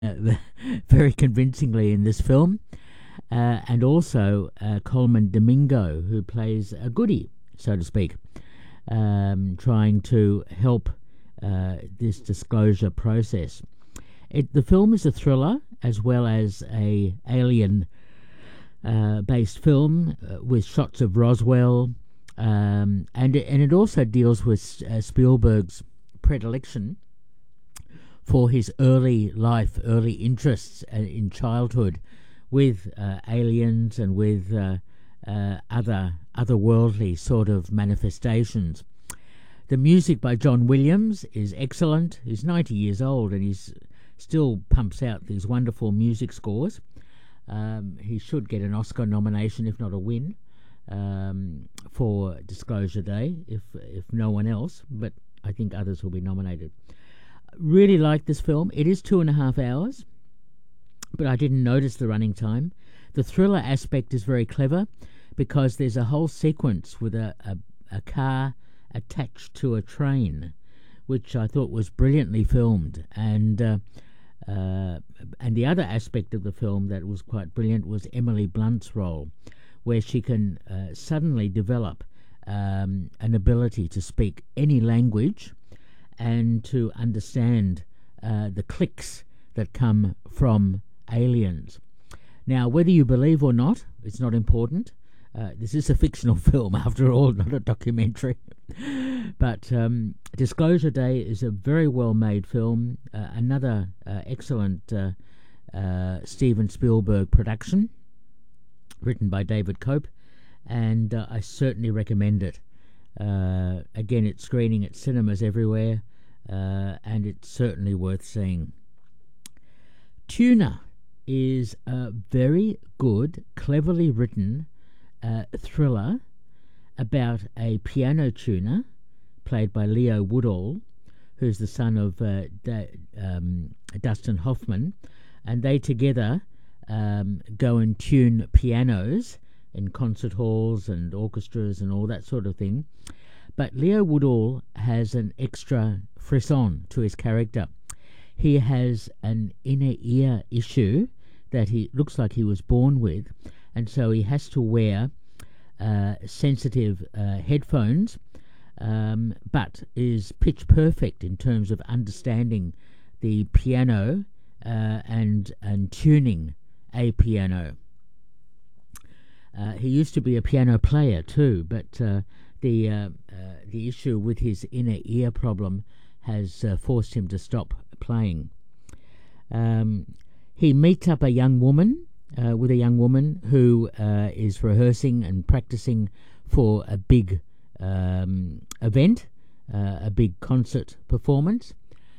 very convincingly in this film, and also Coleman Domingo, who plays a goody, so to speak, trying to help this disclosure process. The film is a thriller as well as a alien based film with shots of Roswell, and it also deals with Spielberg's predilection for his early interests in childhood with aliens and with otherworldly sort of manifestations. The music by John Williams is excellent. He's 90 years old and he's still pumps out these wonderful music scores. He should get an Oscar nomination, if not a win, for Disclosure Day, if no one else, but I think others will be nominated. Really like this film. It is 2.5 hours, but I didn't notice the running time. The thriller aspect is very clever because there's a whole sequence with a car attached to a train, which I thought was brilliantly filmed. And the other aspect of the film that was quite brilliant was Emily Blunt's role, where she can suddenly develop an ability to speak any language and to understand the clicks that come from aliens. Now, whether you believe or not, it's not important. This is a fictional film, after all, not a documentary. But Disclosure Day is a very well-made film, another excellent Steven Spielberg production, written by David Cope, and I certainly recommend it. Again, it's screening at cinemas everywhere, and it's certainly worth seeing. Tuna is a very good, cleverly written thriller about a piano tuner played by Leo Woodall, who's the son of Dustin Hoffman, and they together go and tune pianos in concert halls and orchestras and all that sort of thing. But Leo Woodall has an extra frisson to his character. He has an inner ear issue that he looks like he was born with, and so he has to wear sensitive headphones, but is pitch perfect in terms of understanding the piano and tuning a piano. He used to be a piano player too, but the issue with his inner ear problem has forced him to stop playing. He meets up with a young woman who is rehearsing and practicing for a big event, a big concert performance,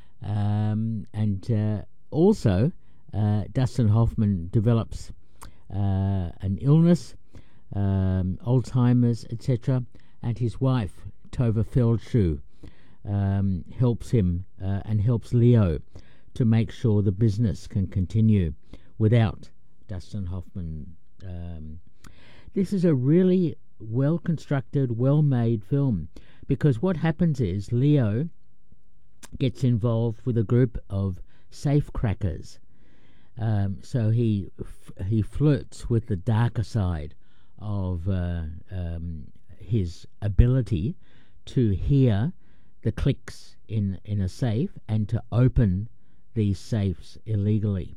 and also Dustin Hoffman develops an illness, Alzheimer's, etc., and his wife Tova Feldshuh helps him and helps Leo to make sure the business can continue without Dustin Hoffman. This is a really well-constructed, well-made film, because what happens is Leo gets involved with a group of safecrackers. So he flirts with the darker side of his ability to hear the clicks in a safe and to open these safes illegally.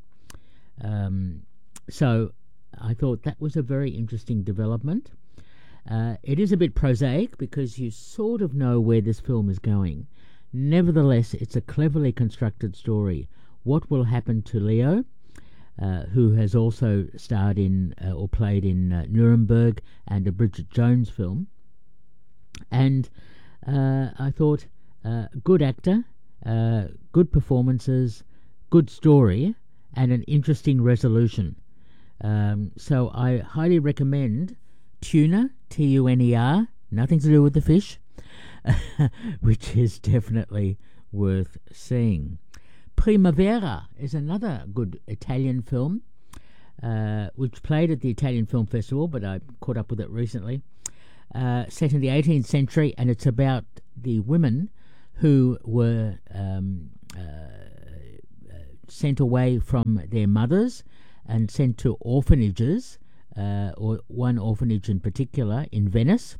So I thought that was a very interesting development. It is a bit prosaic because you sort of know where this film is going. Nevertheless, it's a cleverly constructed story. What will happen to Leo, who has also starred in or played in Nuremberg and a Bridget Jones film. And I thought, good actor, good performances, good story, and an interesting resolution. So I highly recommend Tuna, Tuner, nothing to do with the fish, which is definitely worth seeing. Primavera is another good Italian film, which played at the Italian Film Festival, but I caught up with it recently. Set in the 18th century, and it's about the women who were sent away from their mothers and sent to orphanages, or one orphanage in particular in Venice,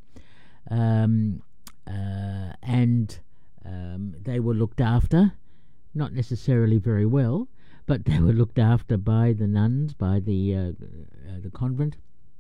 and they were looked after, not necessarily very well, but they were looked after by the nuns, by the convent.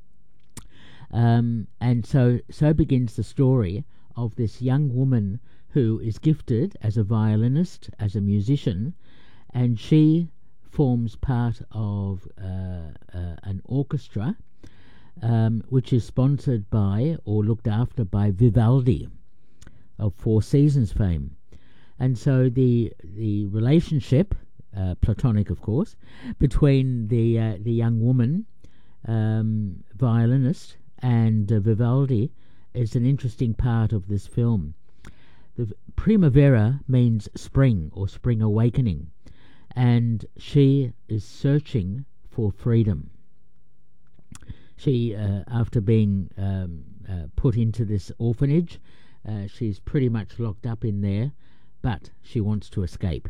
And so begins the story of this young woman who is gifted as a violinist, as a musician, and she forms part of an orchestra which is sponsored by or looked after by Vivaldi of Four Seasons fame. And so the relationship, platonic of course, between the young woman, violinist, and Vivaldi is an interesting part of this film. The primavera means spring or spring awakening, and she is searching for freedom. She, after being put into this orphanage, she's pretty much locked up in there, but she wants to escape.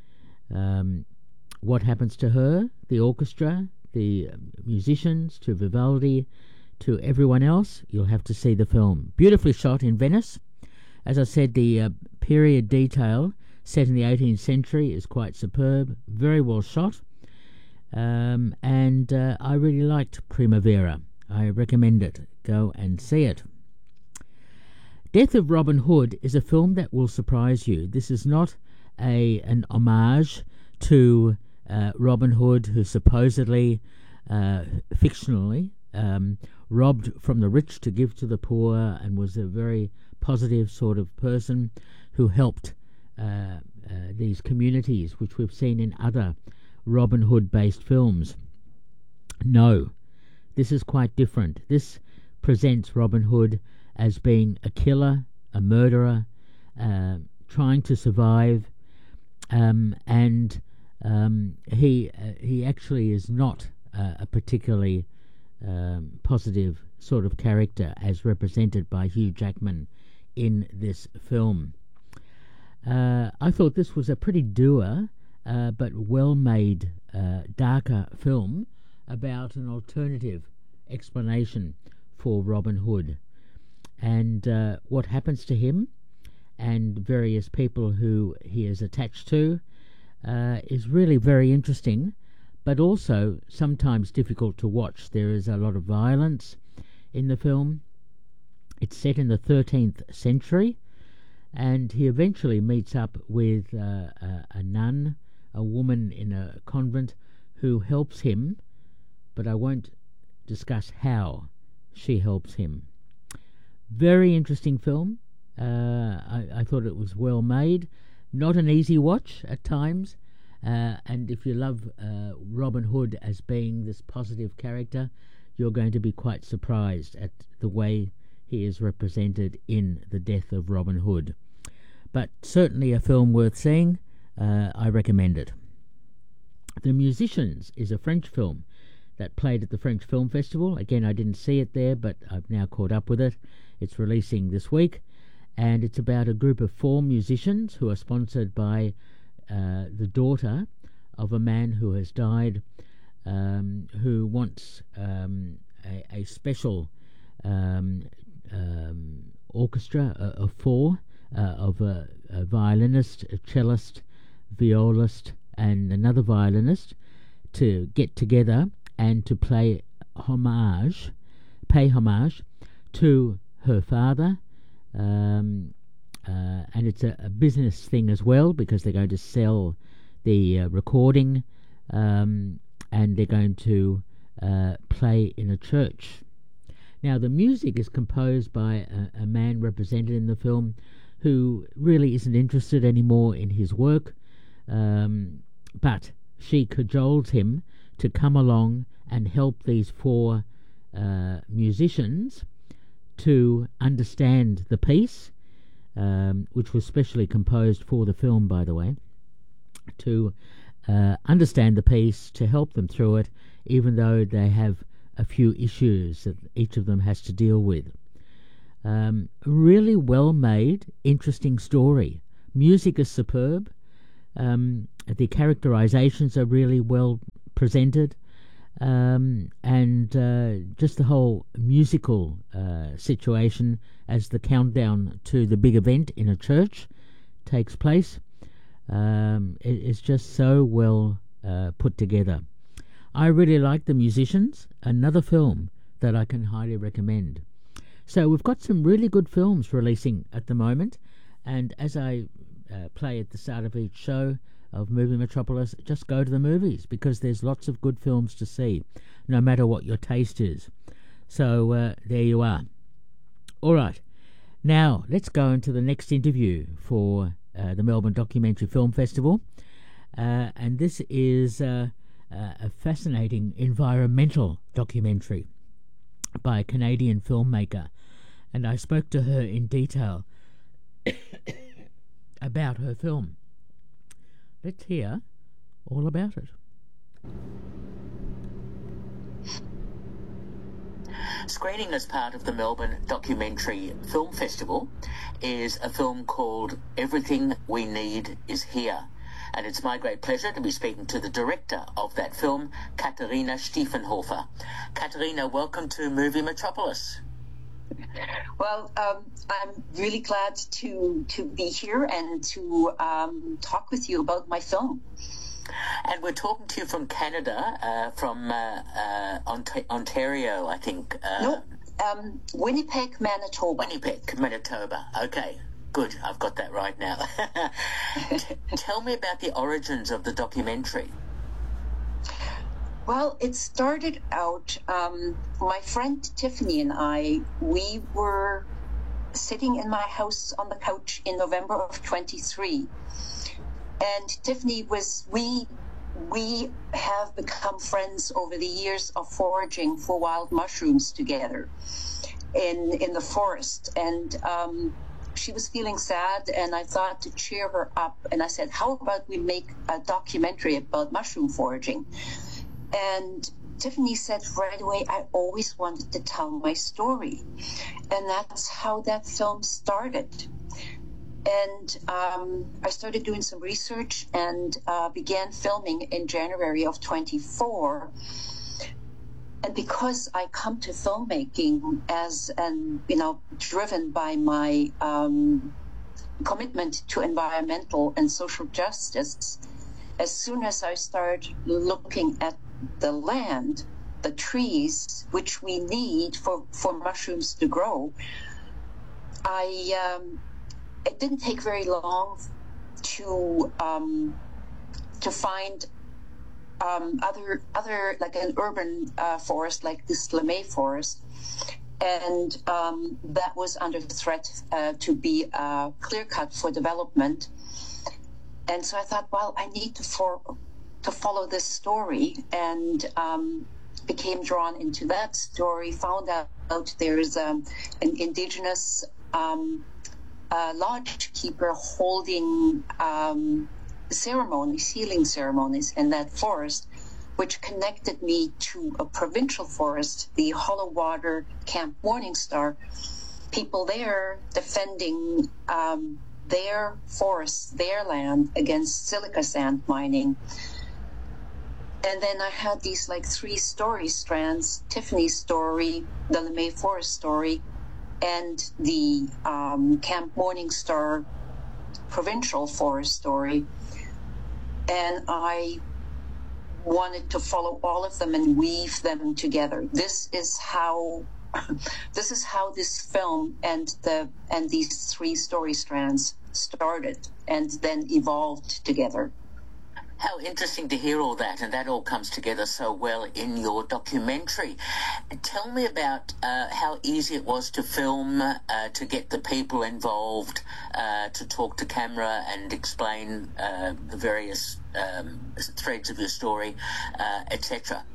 What happens to her, the orchestra, the musicians, to Vivaldi, to everyone else? You'll have to see the film. Beautifully shot in Venice. As I said, the period detail set in the 18th century is quite superb, very well shot, and I really liked Primavera. I recommend it. Go and see it. Death of Robin Hood is a film that will surprise you. This is not an homage to Robin Hood, who supposedly, fictionally, robbed from the rich to give to the poor, and was a very positive sort of person who helped these communities, which we've seen in other Robin Hood-based films. No, this is quite different. This presents Robin Hood as being a killer, a murderer, trying to survive, and he actually is not a particularly positive sort of character as represented by Hugh Jackman in this film. I thought this was a pretty dour but well-made, darker film about an alternative explanation for Robin Hood, and what happens to him and various people who he is attached to is really very interesting, but also sometimes difficult to watch. There is a lot of violence in the film. It's set in the 13th century, and he eventually meets up with a nun, a woman in a convent, who helps him, but I won't discuss how she helps him. Very interesting film. I thought it was well made. Not an easy watch at times, and if you love Robin Hood as being this positive character, you're going to be quite surprised at the way he is represented in The Death of Robin Hood. But certainly a film worth seeing. I recommend it. The Musicians is a French film that played at the French Film Festival. Again, I didn't see it there, but I've now caught up with it. It's releasing this week, and it's about a group of 4 musicians who are sponsored by the daughter of a man who has died, who wants a special orchestra of 4, of a violinist, a cellist, violist, and another violinist, to get together and to pay homage to her father, and it's a business thing as well, because they're going to sell the recording, and they're going to play in a church. Now, the music is composed by a man represented in the film who really isn't interested anymore in his work, but she cajoles him to come along and help these 4 musicians to understand the piece, which was specially composed for the film, by the way, to understand the piece, to help them through it, even though they have a few issues that each of them has to deal with. Really well made, interesting story. Music is superb. The characterizations are really well presented, and just the whole musical situation as the countdown to the big event in a church takes place. It's just so well put together. I really like The Musicians, another film that I can highly recommend. So we've got some really good films releasing at the moment, and as I play at the start of each show of Movie Metropolis, just go to the movies, because there's lots of good films to see, no matter what your taste is. So there you are. All right, now let's go into the next interview for the Melbourne Documentary Film Festival, and this is a fascinating environmental documentary by a Canadian filmmaker, and I spoke to her in detail about her film. Let's hear all about it. Screening as part of the Melbourne Documentary Film Festival is a film called Everything We Need Is Here. And it's my great pleasure to be speaking to the director of that film, Katharina Stiefenhofer. Katharina, welcome to Movie Metropolis. Well, I'm really glad to be here and to talk with you about my film. And we're talking to you from Canada, from Ontario, I think. Winnipeg, Manitoba. Winnipeg, Manitoba. Okay, good. I've got that right now. Tell me about the origins of the documentary. Well, it started out, my friend Tiffany and I, we were sitting in my house on the couch in November of 23. And Tiffany we have become friends over the years of foraging for wild mushrooms together in the forest. And she was feeling sad, and I thought to cheer her up. And I said, how about we make a documentary about mushroom foraging? And Tiffany said right away, I always wanted to tell my story. And that's how that film started. And I started doing some research and began filming in January of 24. And because I come to filmmaking as driven by my commitment to environmental and social justice, as soon as I start looking at the land, the trees, which we need for mushrooms to grow, it didn't take very long to find other like an urban forest like this LeMay forest, and that was under threat to be clear cut for development. And so I thought, well, I need to follow this story, and became drawn into that story. Found out there's an indigenous lodge keeper holding healing ceremonies in that forest, which connected me to a provincial forest, the Hollow Water Camp Morningstar. People there defending their forests, their land against silica sand mining. And then I had these like 3 story strands: Tiffany's story, the LeMay Forest story, and the Camp Morningstar provincial forest story. And I wanted to follow all of them and weave them together. This is how this film and these 3 story strands started and then evolved together. How interesting to hear all that, and that all comes together so well in your documentary. Tell me about how easy it was to film, to get the people involved, to talk to camera and explain the various threads of your story, etc.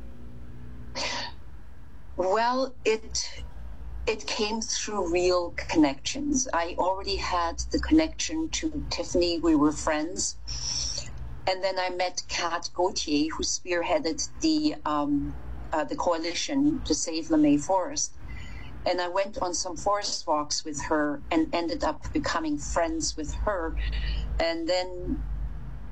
Well, it came through real connections. I already had the connection to Tiffany. We were friends. And then I met Kat Gauthier, who spearheaded the coalition to save LeMay Forest. And I went on some forest walks with her and ended up becoming friends with her. And then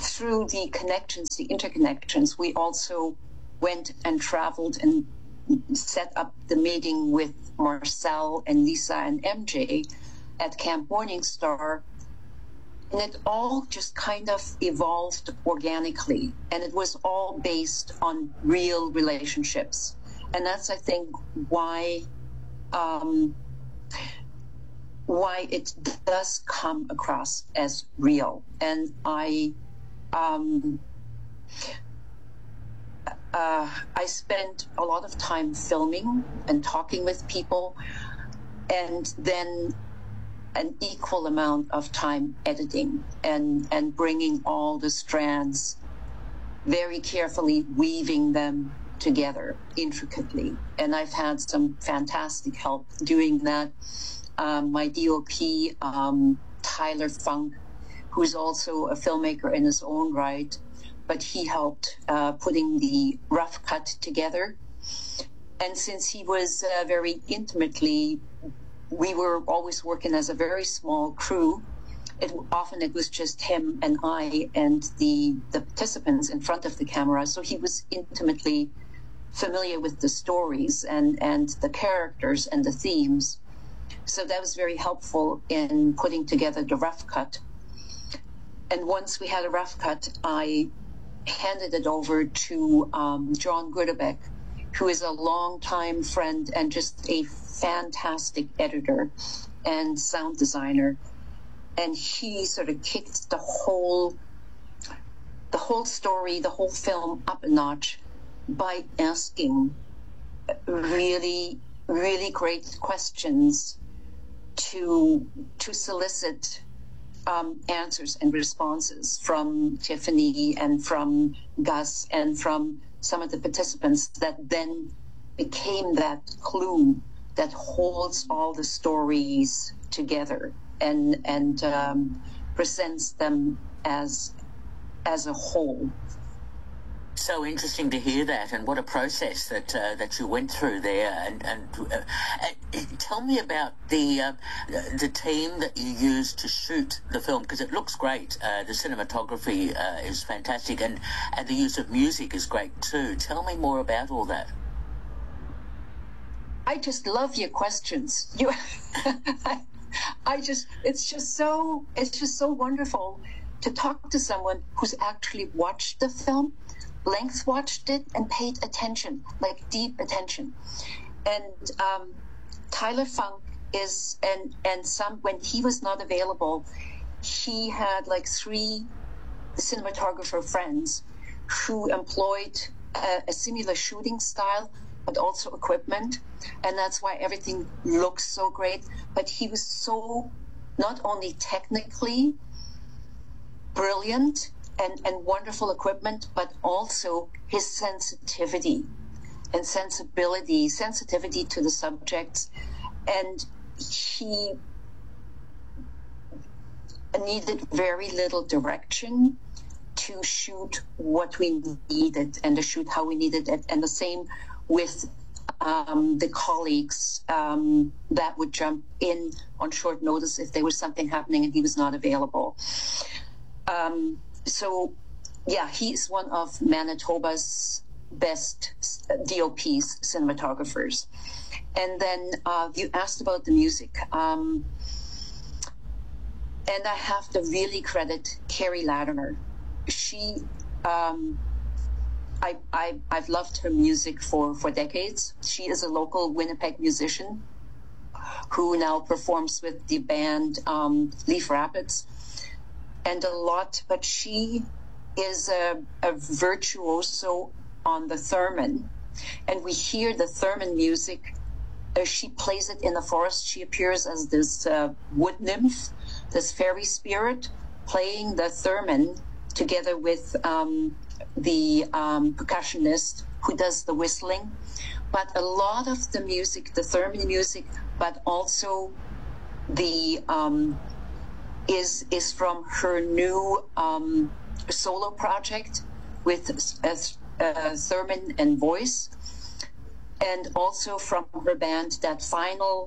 through the connections, the interconnections, we also went and traveled and set up the meeting with Marcel and Lisa and MJ at Camp Morningstar. And it all just kind of evolved organically. And it was all based on real relationships. And that's, I think, why it does come across as real. And I spent a lot of time filming and talking with people, and then an equal amount of time editing and bringing all the strands, very carefully weaving them together intricately. And I've had some fantastic help doing that. My DOP, Tyler Funk, who's also a filmmaker in his own right, but he helped putting the rough cut together. And since he was very intimately, we were always working as a very small crew. Often it was just him and I and the participants in front of the camera. So he was intimately familiar with the stories and the characters and the themes. So that was very helpful in putting together the rough cut. And once we had a rough cut, I handed it over to John Goodebek, who is a longtime friend and just a fantastic editor and sound designer. And he sort of kicked the whole story, the whole film up a notch by asking really, really great questions to solicit answers and responses from Tiffany and from Gus and from some of the participants that then became that glue that holds all the stories together and presents them as a whole. So interesting to hear that, and what a process that you went through there. And tell me about the team that you used to shoot the film, because it looks great. The cinematography is fantastic, and the use of music is great too. Tell me more about all that. I just love your questions. It's just so wonderful to talk to someone who's actually watched the film, length watched it, and paid attention, like deep attention. And Tyler Funk is, and some, when he was not available, he had like 3 cinematographer friends who employed a similar shooting style, but also equipment. And that's why everything looks so great. But he was so not only technically brilliant and wonderful equipment, but also his sensitivity and sensitivity to the subjects. And he needed very little direction to shoot what we needed and to shoot how we needed it. And the same with the colleagues that would jump in on short notice if there was something happening and he was not available. So, yeah, he's one of Manitoba's best DOPs, cinematographers. And then you asked about the music. And I have to really credit Carrie Latimer. She, I've loved her music for decades. She is a local Winnipeg musician who now performs with the band Leaf Rapids. And a lot, but she is a virtuoso on the theremin. And we hear the theremin music as she plays it in the forest. She appears as this wood nymph, this fairy spirit, playing the theremin together with the percussionist who does the whistling. But a lot of the music, the theremin music, but also the is from her new solo project with theremin and voice, and also from her band, that final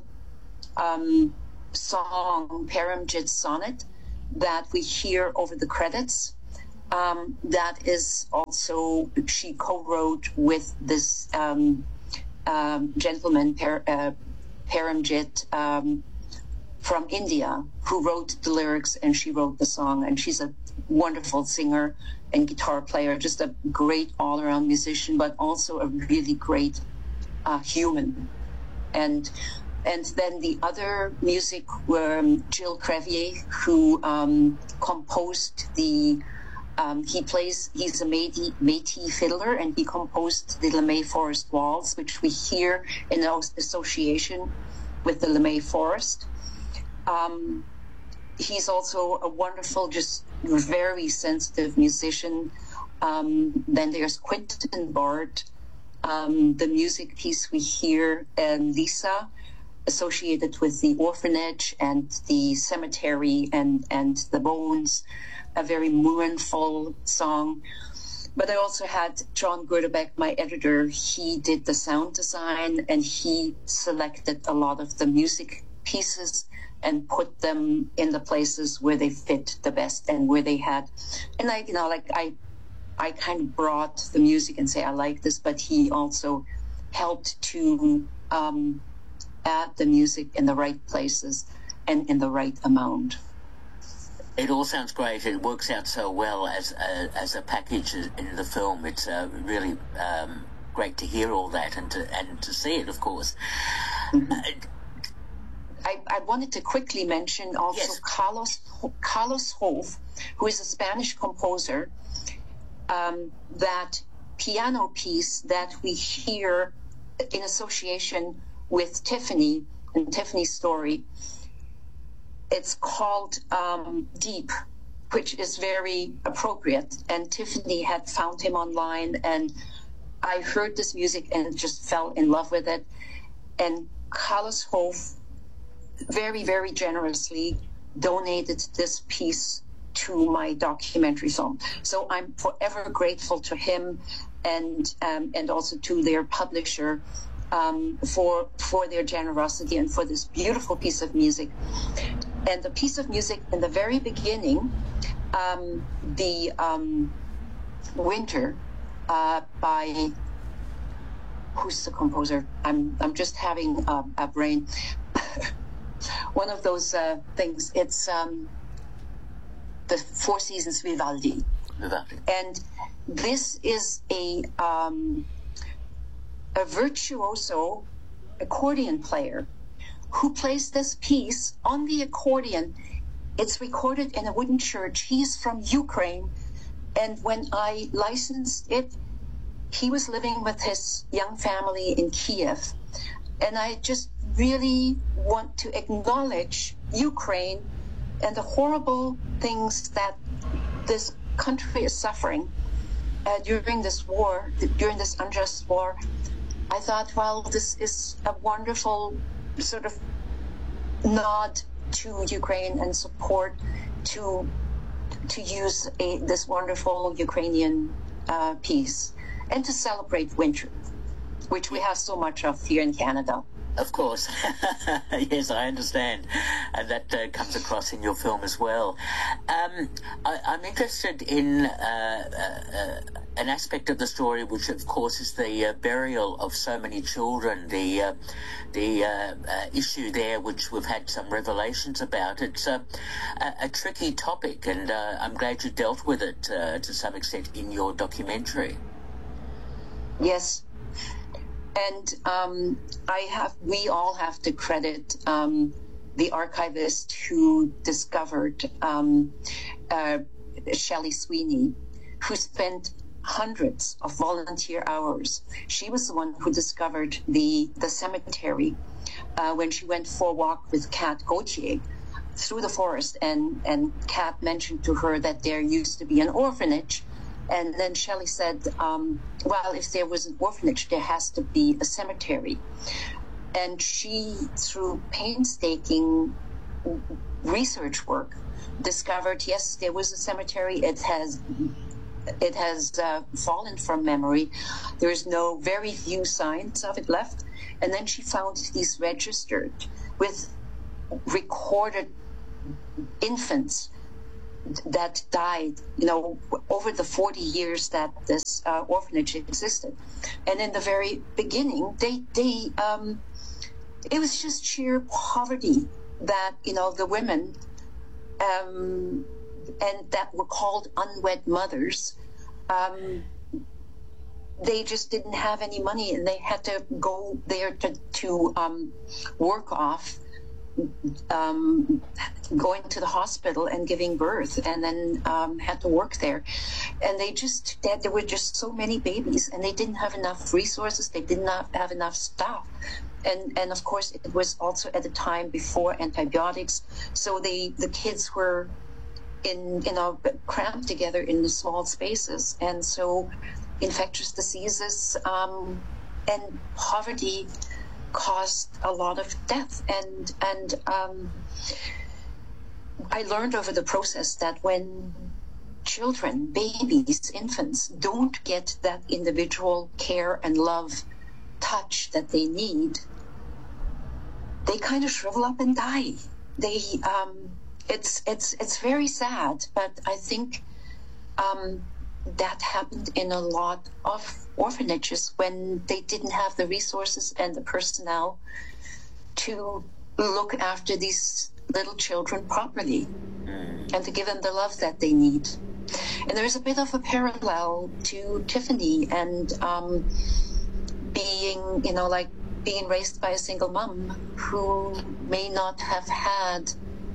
song, Paramjit Sonnet, that we hear over the credits. that is also, she co-wrote with this gentleman, Paramjit, from India, who wrote the lyrics, and she wrote the song. And she's a wonderful singer and guitar player, just a great all-around musician, but also a really great human. And then the other music were Gilles Crevier, who composed the, he's a Métis fiddler, and he composed the LeMay Forest Waltz, which we hear in association with the LeMay Forest. He's also a wonderful, just very sensitive musician. Then there's Quentin Bard, the music piece we hear, and Lisa, associated with the orphanage and the cemetery and the bones, a very mournful song. But I also had John Gerdebeck, my editor. He did the sound design, and he selected a lot of the music pieces and put them in the places where they fit the best and where they had. And I kind of brought the music and say, I like this, but he also helped to add the music in the right places and in the right amount. It all sounds great. It works out so well as a package in the film. It's really great to hear all that and to see it, of course. Mm-hmm. I wanted to quickly mention also, yes, Carlos Hoff, who is a Spanish composer. That piano piece that we hear in association with Tiffany and Tiffany's story, it's called Deep, which is very appropriate. And Tiffany had found him online, and I heard this music and just fell in love with it. And Carlos Hoff very, very generously donated this piece to my documentary film. So I'm forever grateful to him and also to their publisher for their generosity and for this beautiful piece of music. And the piece of music in the very beginning, the Winter by, who's the composer? I'm just having a brain. One of those things. It's the Four Seasons Vivaldi. And this is a virtuoso accordion player who plays this piece on the accordion. It's recorded in a wooden church. He's from Ukraine, and when I licensed it, he was living with his young family in Kiev. And I just really want to acknowledge Ukraine and the horrible things that this country is suffering during this war, during this unjust war. I thought, well, this is a wonderful sort of nod to Ukraine and support to use this wonderful Ukrainian piece, and to celebrate winter, which we have so much of here in Canada. Of course. Yes, I understand. And that comes across in your film as well. I'm interested in an aspect of the story, which of course is the burial of so many children, the issue there, which we've had some revelations about. It's a tricky topic, and I'm glad you dealt with it to some extent in your documentary. Yes. And we all have to credit the archivist who discovered Shelley Sweeney, who spent hundreds of volunteer hours. She was the one who discovered the cemetery when she went for a walk with Kat Gauthier through the forest, and Kat mentioned to her that there used to be an orphanage. And then Shelley said, well, if there was an orphanage, there has to be a cemetery. And she, through painstaking research work, discovered, yes, there was a cemetery. It has fallen from memory. There is very few signs of it left. And then she found these registered with recorded infants that died, over the 40 years that this orphanage existed. And in the very beginning, it was just sheer poverty that, the women, and that were called unwed mothers, they just didn't have any money, and they had to go there to work off going to the hospital and giving birth, and then had to work there. And there were just so many babies, and they didn't have enough resources. They did not have enough staff. And of course, it was also at the time before antibiotics. So the kids were crammed together in the small spaces. And so infectious diseases and poverty caused a lot of death. And I learned over the process that when children, babies, infants don't get that individual care and love, touch that they need, they kind of shrivel up and die. It's very sad, but I think that happened in a lot of orphanages when they didn't have the resources and the personnel to look after these little children properly and to give them the love that they need. And there's a bit of a parallel to Tiffany and being raised by a single mom who may not have had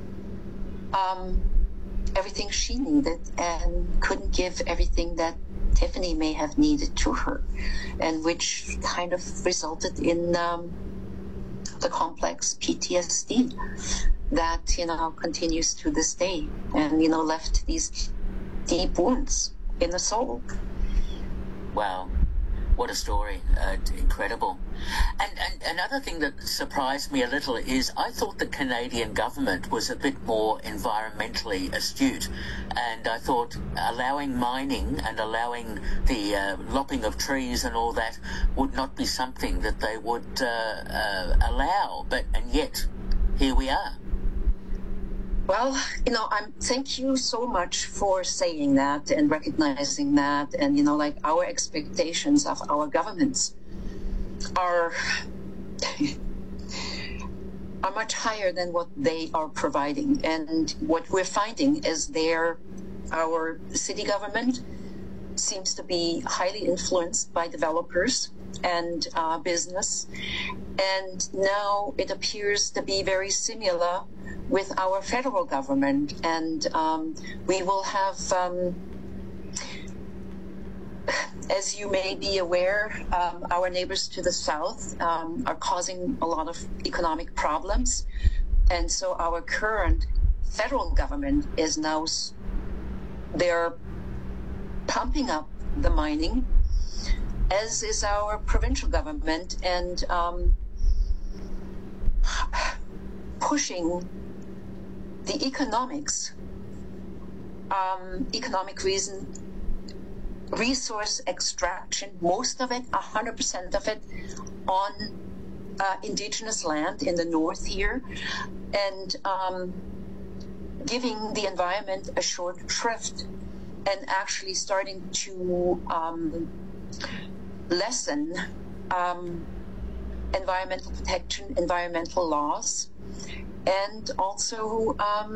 everything she needed and couldn't give everything that Tiffany may have needed to her, and which kind of resulted in the complex PTSD that continues to this day, and left these deep wounds in the soul. Wow. What a story. Incredible. And another thing that surprised me a little is I thought the Canadian government was a bit more environmentally astute. And I thought allowing mining and allowing the lopping of trees and all that would not be something that they would allow. And yet, here we are. Well, thank you so much for saying that and recognizing that. And, our expectations of our governments are much higher than what they are providing. And what we're finding is our city government seems to be highly influenced by developers and business. And now it appears to be very similar with our federal government. And we will have, as you may be aware, our neighbors to the south are causing a lot of economic problems. And so our current federal government is now, they're pumping up the mining, as is our provincial government, and pushing the economic resource extraction, most of it, 100% of it, on indigenous land in the north here, and giving the environment a short shrift, and actually starting to lessen environmental protection, environmental laws, and also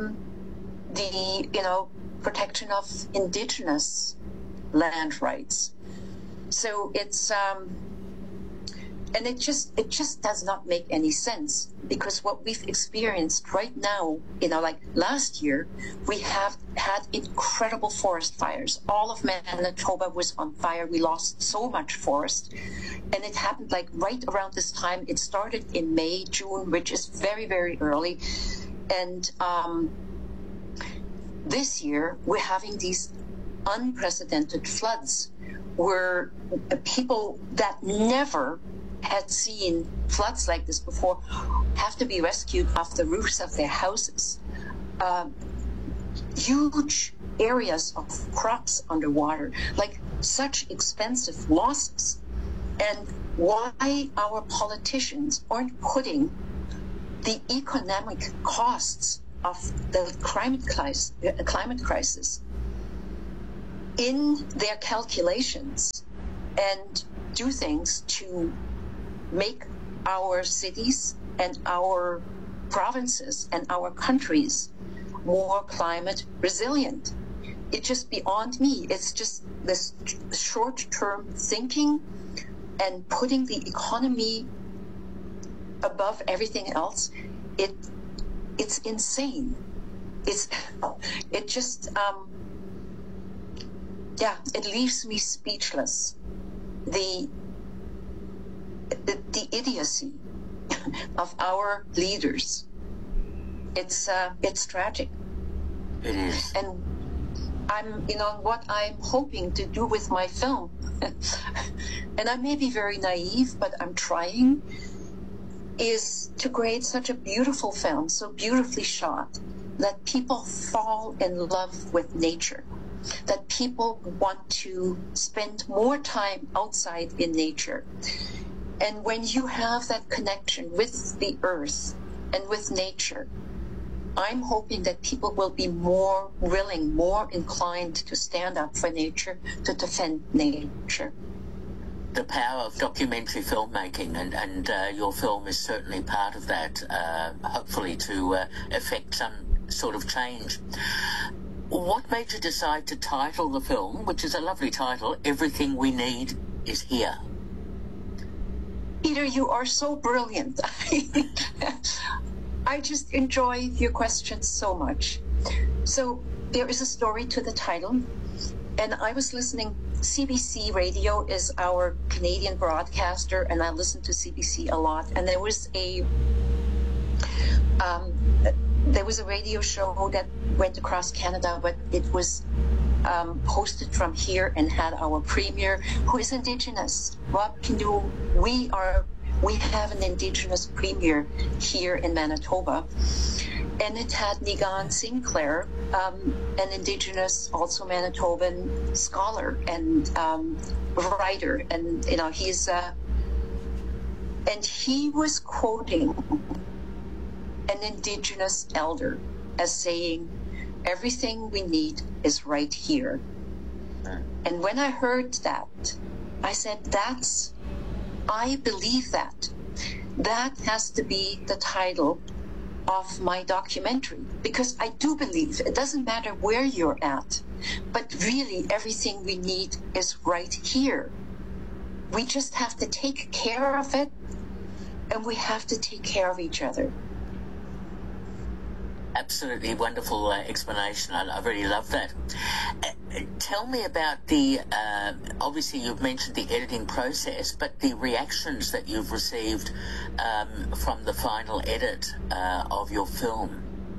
the protection of indigenous land rights. So it's and it just does not make any sense, because what we've experienced right now, like last year, we have had incredible forest fires. All of Manitoba was on fire. We lost so much forest, and it happened like right around this time. It started in May, June, which is very, very early, and this year we're having these unprecedented floods where people that never had seen floods like this before have to be rescued off the roofs of their houses. Huge areas of crops underwater, like such expensive losses. And why our politicians aren't putting the economic costs of the climate crisis in their calculations and do things to make our cities and our provinces and our countries more climate resilient. It's just beyond me. It's just this short-term thinking and putting the economy above everything else. It's insane. It just it leaves me speechless. The idiocy of our leaders. It's tragic. It is. And what I'm hoping to do with my film, and I may be very naive, but I'm trying, is to create such a beautiful film, so beautifully shot, that people fall in love with nature, that people want to spend more time outside in nature. And when you have that connection with the earth and with nature, I'm hoping that people will be more willing, more inclined to stand up for nature, to defend nature. The power of documentary filmmaking, and your film is certainly part of that, hopefully to effect some sort of change. What made you decide to title the film, which is a lovely title, Everything We Need Is Here? Peter, you are so brilliant. I just enjoy your questions so much. So there is a story to the title, and I was listening. CBC Radio is our Canadian broadcaster, and I listen to CBC a lot. And there was a radio show that went across Canada, but it was hosted from here and had our premier, who is Indigenous. Rob Pindou. We have an Indigenous premier here in Manitoba. And it had Nigan Sinclair, an Indigenous, also Manitoban scholar and writer. And, and he was quoting an Indigenous elder as saying, everything we need is right here. And when I heard that, I said, I believe that. That has to be the title of my documentary, because I do believe it doesn't matter where you're at, but really everything we need is right here. We just have to take care of it, and we have to take care of each other. Absolutely wonderful explanation. I really love that. Tell me about the, obviously you've mentioned the editing process, but the reactions that you've received from the final edit of your film.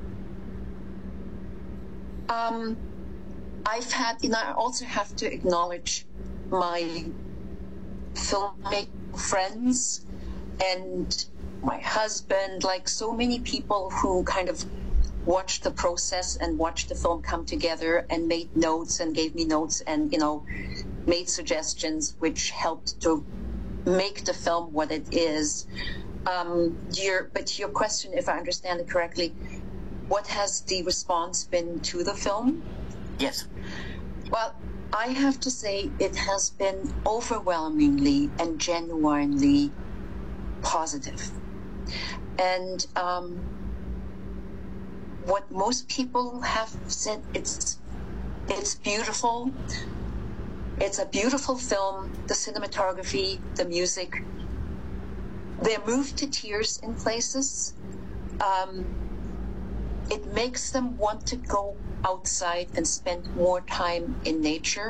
I've had, I also have to acknowledge my filmmaking friends and my husband, like so many people who kind of watched the process and watched the film come together and made notes and gave me notes and, made suggestions which helped to make the film what it is. But your question, if I understand it correctly, what has the response been to the film? Yes. Well, I have to say it has been overwhelmingly and genuinely positive. And what most people have said, it's beautiful. It's a beautiful film. The cinematography, the music, they're moved to tears in places. It makes them want to go outside and spend more time in nature.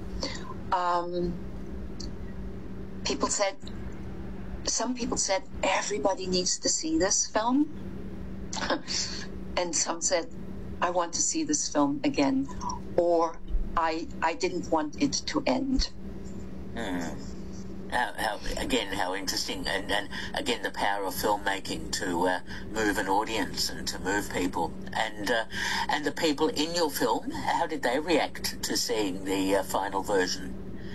Some people said everybody needs to see this film. And some said, I want to see this film again, or I didn't want it to end. How interesting, and again the power of filmmaking to move an audience and to move people, and the people in your film, how did they react to seeing the final version?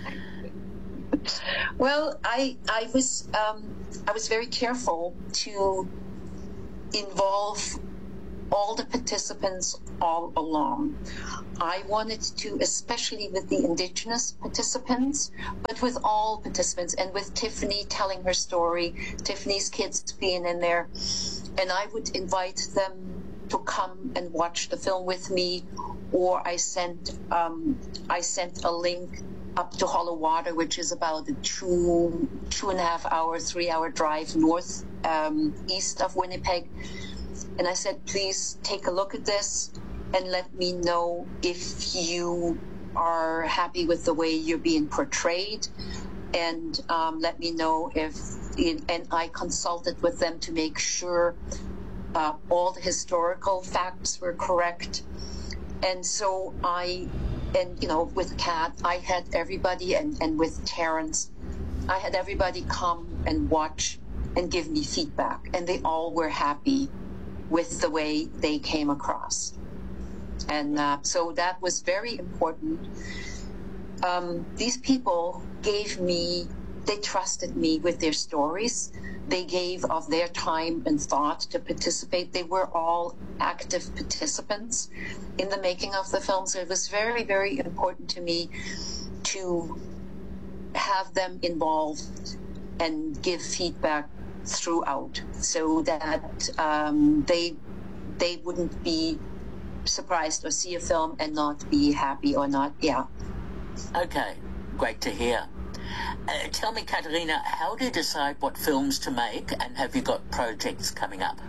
Well, I was very careful to involve all the participants all along. I wanted to, especially with the Indigenous participants, but with all participants, and with Tiffany telling her story, Tiffany's kids being in there, and I would invite them to come and watch the film with me, or I sent a link up to Hollow Water, which is about a 2.5 hour, 3 hour drive north east of Winnipeg. And I said, please take a look at this and let me know if you are happy with the way you're being portrayed. And let me know and I consulted with them to make sure all the historical facts were correct. And so with Kat, I had everybody, and with Terrence, I had everybody come and watch and give me feedback. And they all were happy with the way they came across. And so that was very important. These people they trusted me with their stories. They gave of their time and thought to participate. They were all active participants in the making of the film. So it was very, very important to me to have them involved and give feedback throughout, so that they wouldn't be surprised or see a film and not be happy or not. Yeah. Okay, great to hear. Tell me, Katarina, how do you decide what films to make, and have you got projects coming up?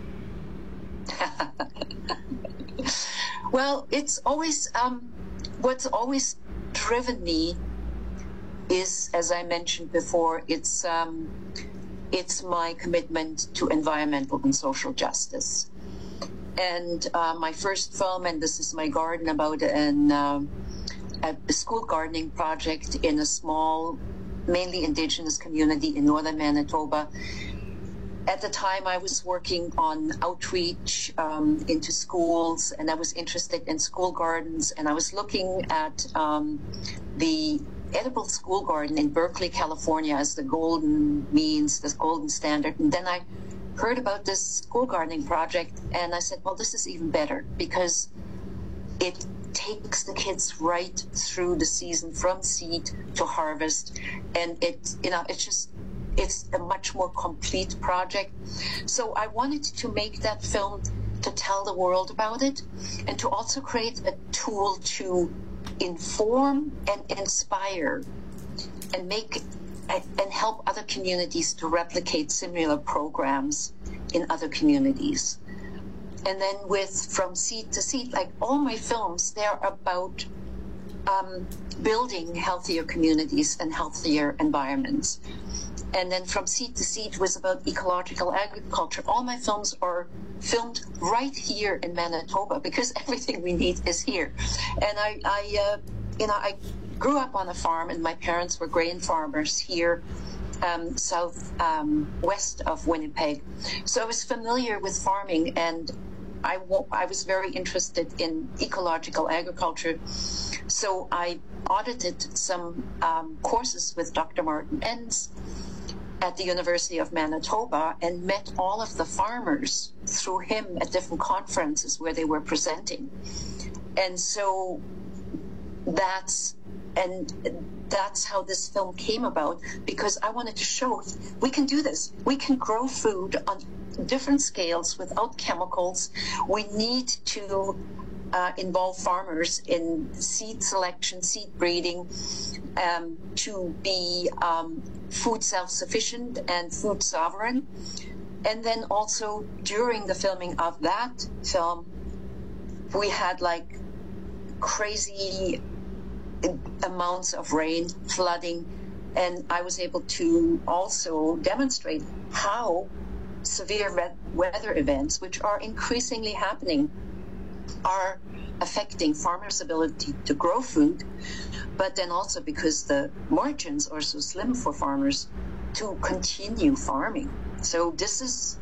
Well, it's always what's always driven me is, as I mentioned before, it's my commitment to environmental and social justice. And my first film, and this is my garden, about a school gardening project in a small, mainly Indigenous community in northern Manitoba. At the time, I was working on outreach into schools, and I was interested in school gardens, and I was looking at the edible school garden in Berkeley, California, as the golden means, the golden standard. And then I heard about this school gardening project, and I said, well, this is even better, because it takes the kids right through the season from seed to harvest, and it's a much more complete project. So I wanted to make that film to tell the world about it, and to also create a tool to inform and inspire and help other communities to replicate similar programs in other communities. And then From Seed to Seed, like all my films, they're about building healthier communities and healthier environments. And then From Seed to Seed was about ecological agriculture. All my films are filmed right here in Manitoba, because everything we need is here. And I grew up on a farm, and my parents were grain farmers here, west of Winnipeg. So I was familiar with farming, and I was very interested in ecological agriculture. So I audited some courses with Dr. Martin Enns at the University of Manitoba, and met all of the farmers through him at different conferences where they were presenting. And so that's how this film came about, because I wanted to show we can do this. We can grow food on different scales without chemicals. We need to involve farmers in seed selection, seed breeding, to be food self-sufficient and food sovereign. And then also during the filming of that film, we had like crazy amounts of rain, flooding, and I was able to also demonstrate how severe weather events, which are increasingly happening, are affecting farmers' ability to grow food, but then also because the margins are so slim for farmers to continue farming. So this is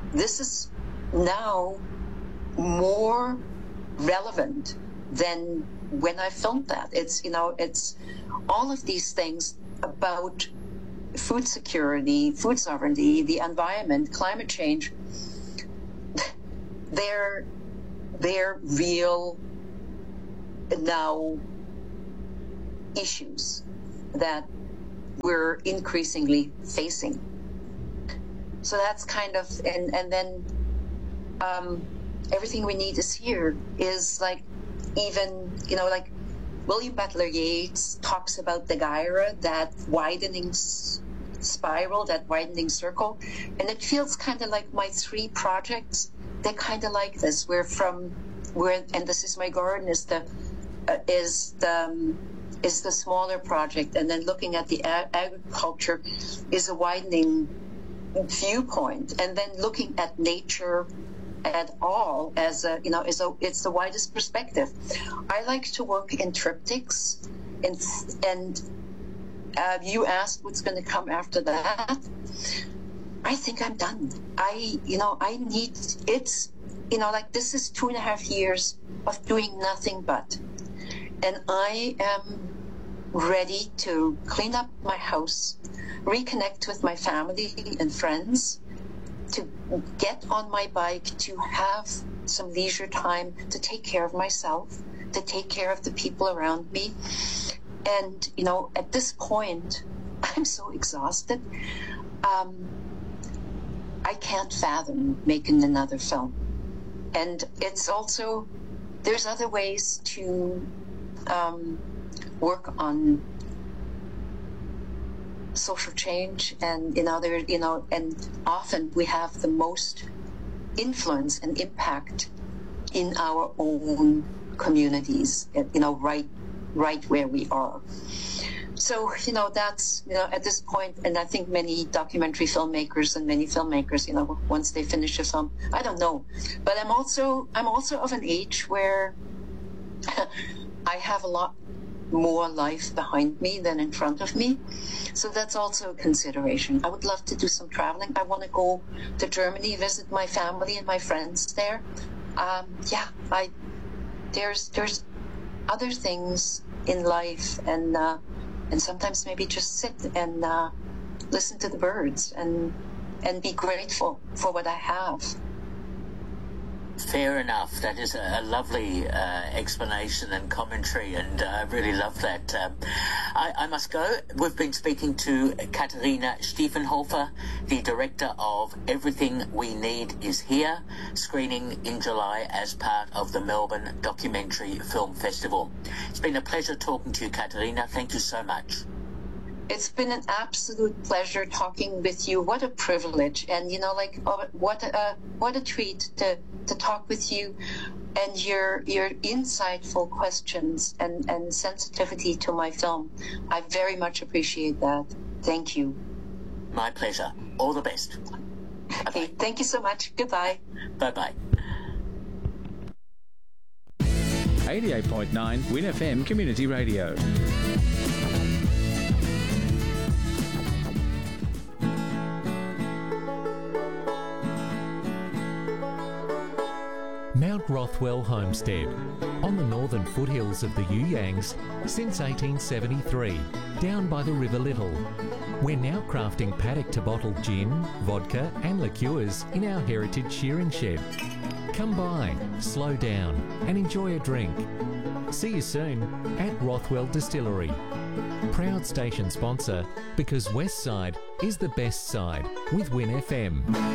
now more relevant than when I filmed that. It's all of these things about food security, food sovereignty, the environment, climate change. their real now issues that we're increasingly facing. So that's kind of, and then everything we need is here is like, even, you know, like William Butler Yeats talks about the gyre, that widening spiral, that widening circle. And it feels kind of like my 3 projects, they're kind of like this. And This Is My Garden is the smaller project. And then looking at the agriculture is a widening viewpoint. And then looking at nature at all as it's the widest perspective. I like to work in triptychs, and you asked what's going to come after that. I think I'm done. This is 2.5 years of doing nothing but, and I am ready to clean up my house, reconnect with my family and friends, to get on my bike, to have some leisure time, to take care of myself, to take care of the people around me. And, you know, at this point, I'm so exhausted. I can't fathom making another film. And it's also, there's other ways to work on social change, and and often we have the most influence and impact in our own communities, right where we are. So, that's, at this point, and I think many documentary filmmakers and many filmmakers, once they finish a film, I don't know, but I'm also of an age where I have a lot more life behind me than in front of me. So that's also a consideration. I would love to do some traveling. I want to go to Germany, visit my family and my friends there. There's other things in life, and sometimes maybe just sit and listen to the birds and be grateful for what I have. Fair enough. That is a lovely explanation and commentary, and I really love that. I must go. We've been speaking to Katharina Stiefenhofer, the director of Everything We Need Is Here, screening in July as part of the Melbourne Documentary Film Festival. It's been a pleasure talking to you, Katharina. Thank you so much. It's been an absolute pleasure talking with you. What a privilege, and what a treat to talk with you, and your insightful questions and sensitivity to my film. I very much appreciate that. Thank you. My pleasure. All the best. Okay, thank you so much. Goodbye. Bye-bye. 88.9 Win FM Community Radio. Mount Rothwell Homestead, on the northern foothills of the You Yangs since 1873, down by the River Little. We're now crafting paddock to bottle gin, vodka and liqueurs in our heritage shearing shed. Come by, slow down and enjoy a drink. See you soon at Rothwell Distillery. Proud station sponsor, because West Side is the best side with Win FM.